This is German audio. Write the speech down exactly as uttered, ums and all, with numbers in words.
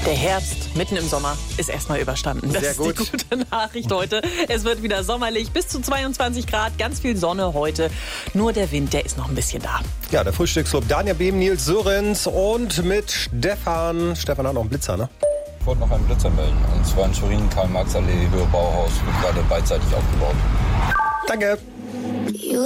Der Herbst mitten im Sommer ist erstmal überstanden. Das Sehr ist gut. die gute Nachricht heute. Es wird wieder sommerlich, bis zu zweiundzwanzig Grad, ganz viel Sonne heute. Nur der Wind, der ist noch ein bisschen da. Ja, der Frühstücksclub Daniel Behm, Nils Sörenz und mit Stefan. Stefan hat noch einen Blitzer, ne? Ich wollte noch einen Blitzer melden. Und zwar in Schwerin, Karl-Marx-Allee, Höhe Bauhaus, wird gerade beidseitig aufgebaut. Danke.